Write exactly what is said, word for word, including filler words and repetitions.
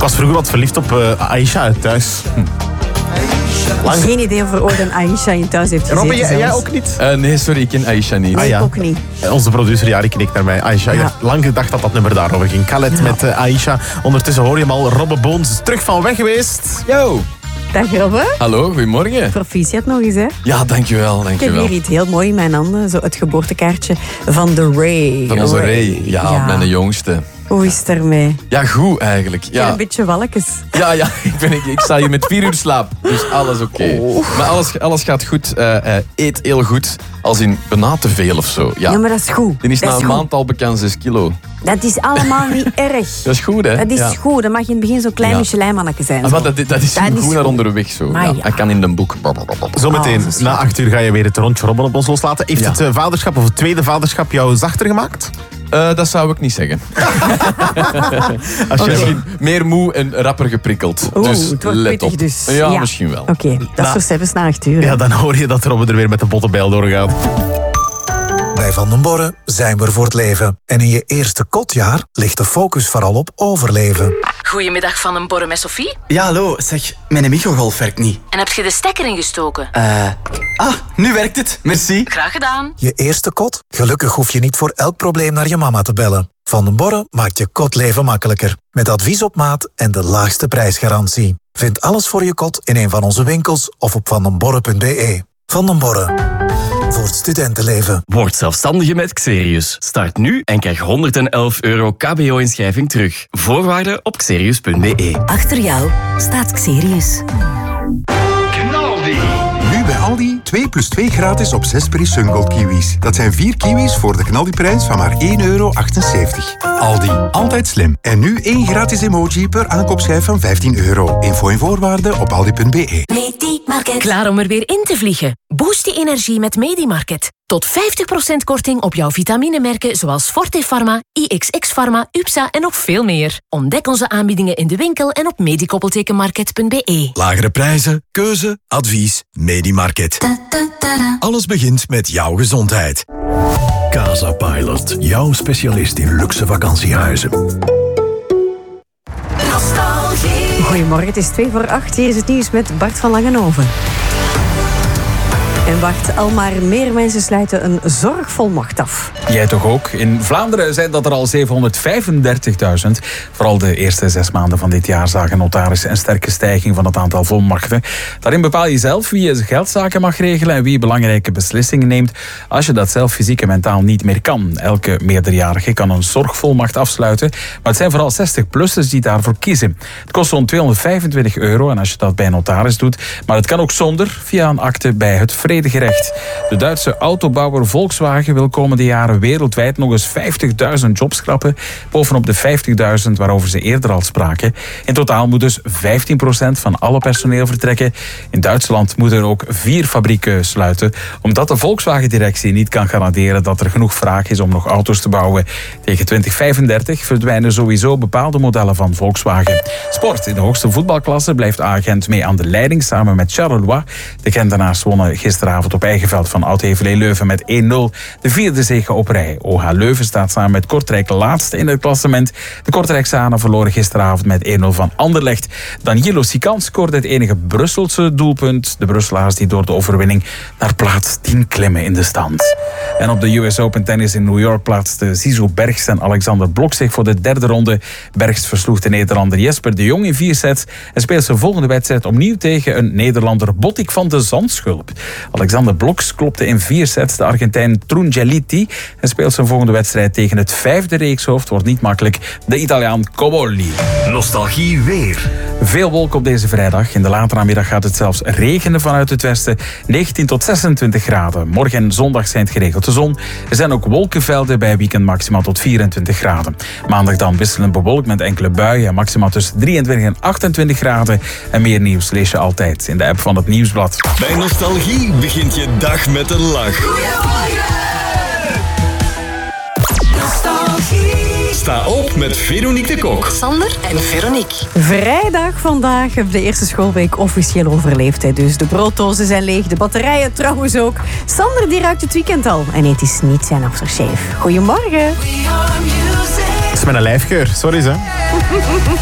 was vroeger wat verliefd op uh, Aisha uit Thuis. Hm. Lang... Geen idee of er ooit een Aisha in Thuis heeft gezeten. Robin, jij, jij ook niet? Uh, nee, sorry, ik ken Aisha niet. Nee, ah, ja. ik ook niet. Onze producer Jari knikt naar mij. Aisha, ja. Ik heb lang gedacht dat dat nummer daarover ging. Khaled ja. met uh, Aisha. Ondertussen hoor je hem al. Robbe Boons is terug van weg geweest. Yo! Dag Robbe. Hallo, goedemorgen. Proficiat nog eens, hè? Ja, dankjewel, dankjewel. Ik heb hier iets heel mooi in mijn handen. Zo het geboortekaartje van de Ray. Van onze Ray, ja, ja. mijn jongste. Hoe is het ermee? Ja, goed eigenlijk. Ja. Ja, een beetje walletjes. Ja, ja ik, ben, ik, ik sta hier met vier uur slaap. Dus alles oké. Okay. Oh. Maar alles, alles gaat goed. Uh, uh, eet heel goed. Als in bijna te veel of zo. Ja, ja maar dat is goed. Die is dat na is een goed. maand al bekend zes kilo. Dat is allemaal niet erg. Dat is goed, hè? Dat is ja. goed. Dat mag je in het begin zo'n klein ja. Michelin-mannetje zijn. Maar dat, dat is dat goed, is goed naar onderweg zo. Ja. Ja. Hij kan in de boek. Zometeen, oh, na acht uur ga je weer het rondje Robben op ons loslaten. Heeft ja. het uh, vaderschap of het tweede vaderschap jou zachter gemaakt? Uh, dat zou ik niet zeggen. Als je okay. misschien meer moe en rapper geprikkeld. Oeh, dus het wordt let pittig op. Dus. Ja, ja. misschien wel. Oké, okay. dat is voor zelfs na acht uur. Ja, dan hoor je dat Robbe er weer met de bottebijl doorgaat. Bij Van den Borre zijn we er voor het leven. En in je eerste kotjaar ligt de focus vooral op overleven. Goedemiddag Van den Borre met Sophie. Ja, hallo. Zeg, mijn microgolf werkt niet. En heb je de stekker ingestoken? Eh... Uh, ah, nu werkt het. Merci. Graag gedaan. Je eerste kot? Gelukkig hoef je niet voor elk probleem naar je mama te bellen. Van den Borre maakt je kotleven makkelijker. Met advies op maat en de laagste prijsgarantie. Vind alles voor je kot in een van onze winkels of op vandenborre punt b e. Van den Borre. Voor het studentenleven. Word zelfstandige met Xerius. Start nu en krijg honderdelf euro K B O-inschrijving terug. Voorwaarden op xerius punt b e. Achter jou staat Xerius. Knaldi. Nu bij Aldi twee plus twee gratis op zes Peri Sungold kiwis. Dat zijn vier kiwis voor de knaldiprijs van maar één euro achtenzeventig. Aldi, altijd slim. En nu één gratis emoji per aankoopschijf van vijftien euro. Info en voorwaarden op aldi punt b e. Medimarket. Klaar om er weer in te vliegen? Boost je energie met Medimarket. Tot vijftig procent korting op jouw vitaminemerken zoals Forte Pharma, I X X Pharma, U P S A en nog veel meer. Ontdek onze aanbiedingen in de winkel en op medikoppeltekenmarket punt b e. Lagere prijzen, keuze, advies, Medimarket. Da, da, da, da. Alles begint met jouw gezondheid. Casa Pilot, jouw specialist in luxe vakantiehuizen. Nostalgie. Goedemorgen, het is twee voor acht. Hier is het nieuws met Bart van Langenhoven. En wacht, al maar meer mensen sluiten een zorgvolmacht af. Jij toch ook? In Vlaanderen zijn dat er al zevenhonderdvijfendertigduizend. Vooral de eerste zes maanden van dit jaar zagen notarissen een sterke stijging van het aantal volmachten. Daarin bepaal je zelf wie je geldzaken mag regelen en wie belangrijke beslissingen neemt als je dat zelf fysiek en mentaal niet meer kan. Elke meerderjarige kan een zorgvolmacht afsluiten, maar het zijn vooral zestig-plussers die daarvoor kiezen. Het kost zo'n tweehonderdvijfentwintig euro en als je dat bij een notaris doet, maar het kan ook zonder via een akte bij het vredegerecht. De Duitse autobouwer Volkswagen wil komende jaren wereldwijd nog eens vijftigduizend jobs schrappen, bovenop de vijftigduizend waarover ze eerder al spraken. In totaal moet dus vijftien procent van alle personeel vertrekken. In Duitsland moeten er ook vier fabrieken sluiten, omdat de Volkswagen-directie niet kan garanderen dat er genoeg vraag is om nog auto's te bouwen. Tegen twintig vijfendertig verdwijnen sowieso bepaalde modellen van Volkswagen. Sport. In de hoogste voetbalklasse blijft A-Gent mee aan de leiding samen met Charleroi. De Gentenaars wonnen gisteravond op eigen veld van Oud Heverlee Leuven met één nul. De vierde zege op rij. O H Leuven staat samen met Kortrijk laatste in het klassement. De Kortrijksanen verloren gisteravond met één nul van Anderlecht. Danilo Sikan scoorde het enige Brusselse doelpunt. De Brusselaars die door de overwinning naar plaats tien klimmen in de stand. En op de U S Open tennis in New York plaatsten Zizou Bergs en Alexander Blok zich voor de derde ronde. Bergs versloeg de Nederlander Jesper de Jong in vier sets en speelt zijn volgende wedstrijd opnieuw tegen een Nederlander Botik van de Zandschulp. Alexander Bloks klopte in vier sets de Argentijn Trungeliti en speelt zijn volgende wedstrijd tegen het vijfde reekshoofd, wordt niet makkelijk, de Italiaan Cobolli. Nostalgie weer. Veel wolken op deze vrijdag. In de late namiddag gaat het zelfs regenen vanuit het westen. negentien tot zesentwintig graden. Morgen en zondag schijnt geregeld de zon. Er zijn ook wolkenvelden bij weekend maximaal tot vierentwintig graden. Maandag dan wisselend bewolkt met enkele buien en maximaal tussen drieëntwintig en achtentwintig graden. En meer nieuws lees je altijd in de app van het Nieuwsblad. Bij Nostalgie begint je dag met een lach. Goedemorgen. Nostalgie. Sta op met Veronique de Kok. Sander en Veronique. Vrijdag vandaag hebben de eerste schoolweek officieel overleefd. Hè. Dus de brooddozen zijn leeg, de batterijen trouwens ook. Sander die ruikt het weekend al en eet is niet zijn aftershave. Goedemorgen. Dat is mijn lijfgeur, sorry ze.